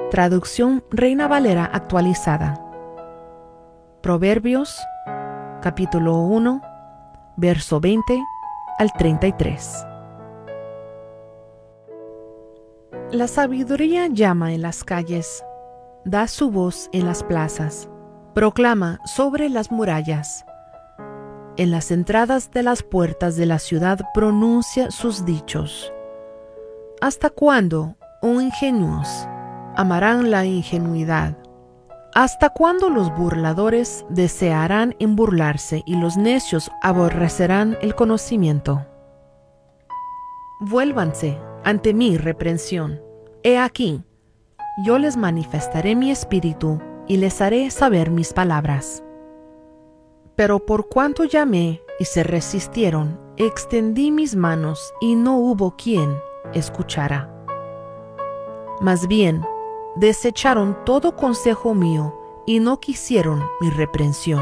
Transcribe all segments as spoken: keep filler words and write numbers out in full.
Traducción Reina Valera actualizada. Proverbios, capítulo uno, verso veinte al treinta y tres. La sabiduría llama en las calles, da su voz en las plazas, proclama sobre las murallas. En las entradas de las puertas de la ciudad pronuncia sus dichos. ¿Hasta cuándo, oh ingenuos, amarán la ingenuidad? ¿Hasta cuándo los burladores desearán en burlarse y los necios aborrecerán el conocimiento? Vuélvanse ante mi reprensión. He aquí, yo les manifestaré mi espíritu y les haré saber mis palabras. Pero por cuanto llamé y se resistieron, extendí mis manos y no hubo quien escuchara. Más bien, desecharon todo consejo mío y no quisieron mi reprensión.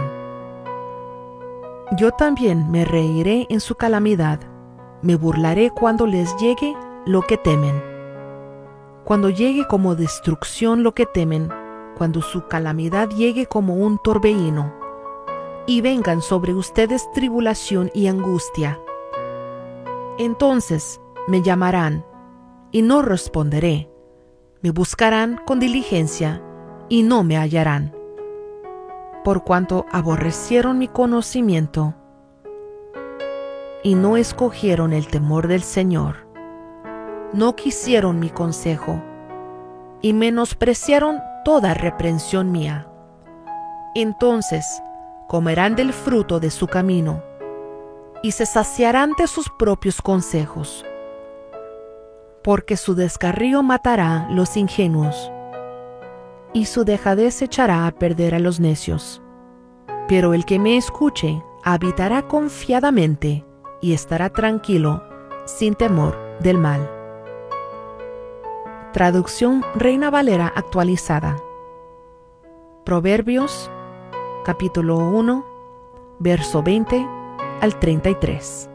Yo también me reiré en su calamidad, me burlaré cuando les llegue lo que temen. Cuando llegue como destrucción lo que temen, cuando su calamidad llegue como un torbellino, y vengan sobre ustedes tribulación y angustia. Entonces me llamarán, y no responderé. Me buscarán con diligencia, y no me hallarán. Por cuanto aborrecieron mi conocimiento, y no escogieron el temor del Señor. No quisieron mi consejo, y menospreciaron toda reprensión mía. Entonces comerán del fruto de su camino, y se saciarán de sus propios consejos. Porque su descarrío matará los ingenuos, y su dejadez echará a perder a los necios. Pero el que me escuche habitará confiadamente, y estará tranquilo, sin temor del mal. Traducción Reina Valera actualizada. Proverbios, capítulo uno, verso veinte al treinta y tres.